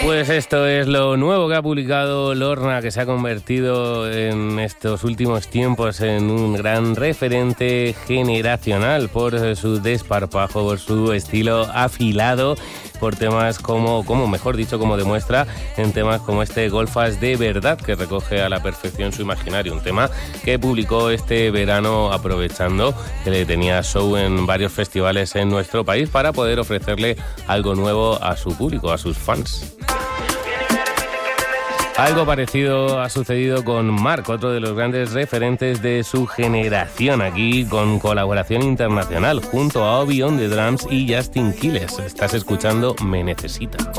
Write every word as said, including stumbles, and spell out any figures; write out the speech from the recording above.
Pues esto es lo nuevo que ha publicado Lorna, que se ha convertido en estos últimos tiempos en un gran referente generacional por su desparpajo, por su estilo afilado, por temas como, como mejor dicho, como demuestra en temas como este Golfas de Verdad, que recoge a la perfección su imaginario, un tema que publicó este verano aprovechando que le tenía show en varios festivales en nuestro país para poder ofrecerle algo nuevo a su público, a sus fans. Algo parecido ha sucedido con Mark, otro de los grandes referentes de su generación, aquí con colaboración internacional junto a Obi on the Drums y Justin Quiles. Estás escuchando Me Necesita.